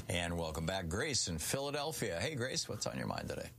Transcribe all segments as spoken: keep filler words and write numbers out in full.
And welcome back, Grace in Philadelphia. Hey, Grace, what's on your mind today?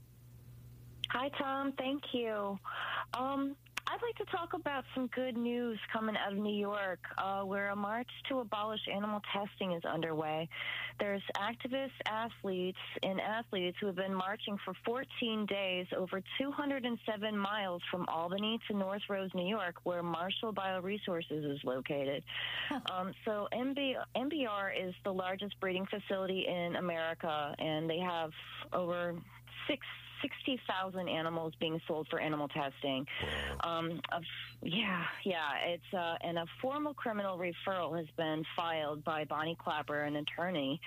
Hi, Tom. Thank you. Um, I'd like to talk about some good news coming out of New York, uh, where a march to abolish animal testing is underway. There's activists, athletes, and athletes who have been marching for fourteen days over two hundred seven miles from Albany to North Rose, New York, where Marshall Bioresources is located. Huh. Um, so M B, M B R is the largest breeding facility in America, and they have over six sixty thousand animals being sold for animal testing. Um, uh, yeah, yeah, it's uh, and a formal criminal referral has been filed by Bonnie Clapper, an attorney,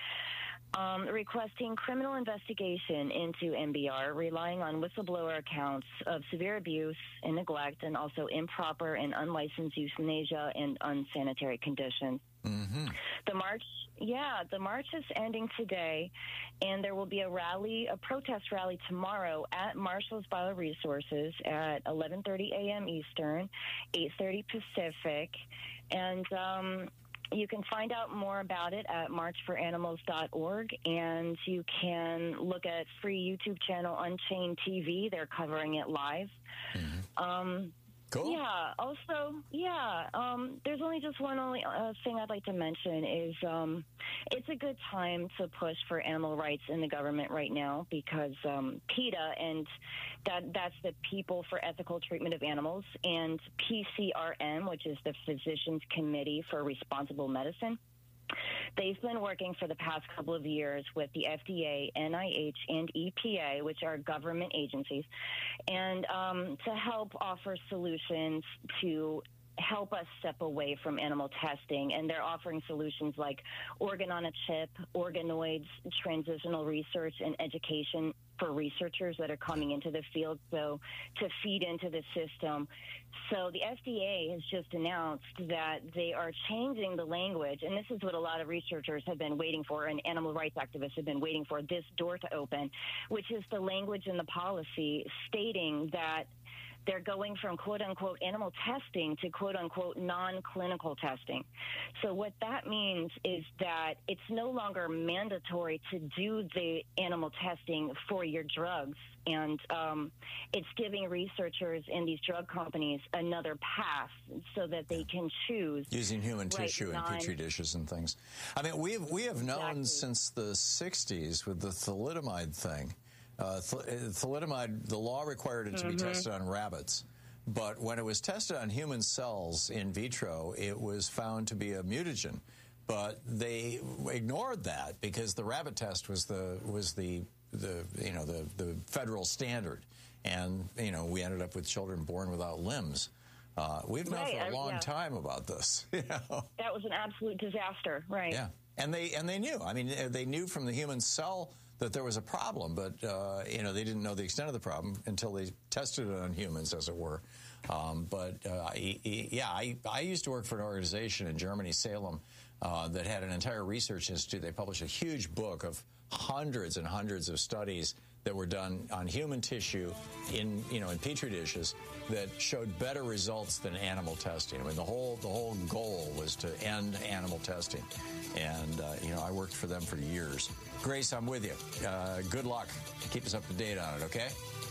um, requesting criminal investigation into M B R, relying on whistleblower accounts of severe abuse and neglect, and also improper and unlicensed euthanasia and unsanitary conditions. Mm-hmm. The march. Yeah, the march is ending today, and there will be a rally, a protest rally tomorrow at Marshall's Bioresources at eleven thirty a.m. Eastern, eight thirty Pacific, and um, you can find out more about it at march for animals dot org, and you can look at free YouTube channel Unchained T V. They're covering it live. Mm-hmm. Um, Cool. Yeah. Also, yeah. Um, there's only just one only uh, thing I'd like to mention is um, it's a good time to push for animal rights in the government right now because um, PETA, and that that's the People for Ethical Treatment of Animals, and P C R M, which is the Physicians Committee for Responsible Medicine. They've been working for the past couple of years with the F D A, N I H, and E P A, which are government agencies, and um, to help offer solutions to help us step away from animal testing. And they're offering solutions like organ on a chip, organoids, transitional research, and education for researchers that are coming into the field, so to feed into the system. So the F D A has just announced that they are changing the language, and this is what a lot of researchers have been waiting for, and animal rights activists have been waiting for, this door to open, which is the language in the policy stating that they're going from quote-unquote animal testing to quote-unquote non-clinical testing. So what that means is that it's no longer mandatory to do the animal testing for your drugs, and um, it's giving researchers and these drug companies another path so that they can choose. Using human right, tissue in non- petri dishes and things. I mean, we have, we have known exactly. since the sixties with the thalidomide thing. Uh, thalidomide, the law required it to mm-hmm. be tested on rabbits, but when it was tested on human cells in vitro, it was found to be a mutagen. But they ignored that because the rabbit test was the was the the you know the the federal standard, and you know we ended up with children born without limbs. Uh, we've known right, for a long yeah. time about this. You know? That was an absolute disaster, right? Yeah, and they and they knew. I mean, they knew from the human cell that there was a problem, but uh, you know they didn't know the extent of the problem until they tested it on humans, as it were. Um, but uh, yeah, I, I used to work for an organization in Germany, Salem, uh, that had an entire research institute. They published a huge book of hundreds and hundreds of studies that were done on human tissue in you know in petri dishes that showed better results than animal testing. I mean, the whole the whole goal was to end animal testing, and uh, you know I worked for them for years. Grace, I'm with you. Uh, good luck. Keep us up to date on it, okay?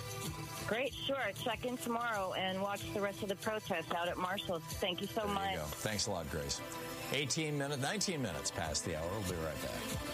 Great, sure. Check in tomorrow and watch the rest of the protest out at Marshall's. Thank you so there much. You go. Thanks a lot, Grace. eighteen minutes, nineteen minutes past the hour. We'll be right back.